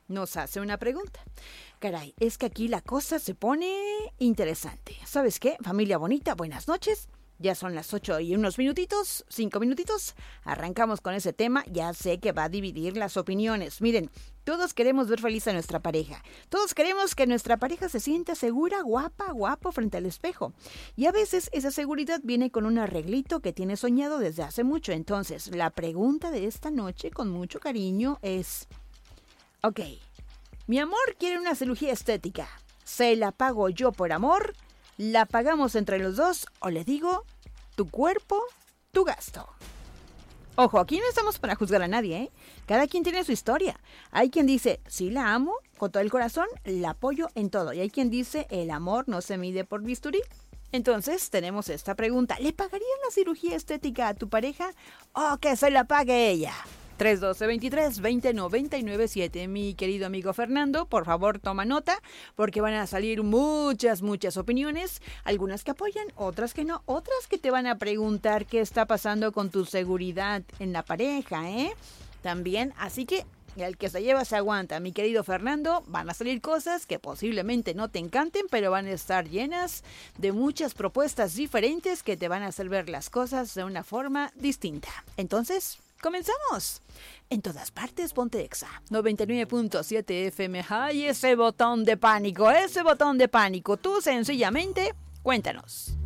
nos hace una pregunta. Caray, es que aquí la cosa se pone interesante. ¿Sabes qué? Familia bonita, buenas noches. Ya son las 8 y unos minutitos, 5 minutitos. Arrancamos con ese tema. Ya sé que va a dividir las opiniones. Miren, todos queremos ver feliz a nuestra pareja. Todos queremos que nuestra pareja se sienta segura, guapa, guapo frente al espejo. Y a veces esa seguridad viene con un arreglito que tiene soñado desde hace mucho. Entonces, la pregunta de esta noche, con mucho cariño, es... Ok, mi amor quiere una cirugía estética. ¿Se la pago yo por amor? ¿La pagamos entre los dos o le digo, tu cuerpo, tu gasto? Ojo, aquí no estamos para juzgar a nadie, ¿eh? Cada quien tiene su historia. Hay quien dice, sí la amo, con todo el corazón, la apoyo en todo. Y hay quien dice, el amor no se mide por bisturí. Entonces tenemos esta pregunta, ¿le pagarías la cirugía estética a tu pareja o que se la pague ella? 312-23-20-997. Mi querido amigo Fernando, por favor toma nota, porque van a salir muchas opiniones, algunas que apoyan, otras que no, otras que te van a preguntar qué está pasando con tu seguridad en la pareja, También, así que el que se lleva se aguanta, mi querido Fernando. Van a salir cosas que posiblemente no te encanten, pero van a estar llenas de muchas propuestas diferentes que te van a hacer ver las cosas de una forma distinta. Entonces... ¡comenzamos! En todas partes, ponte Exa 99.7 FM. ¡Ay, ese botón de pánico! Tú sencillamente, cuéntanos.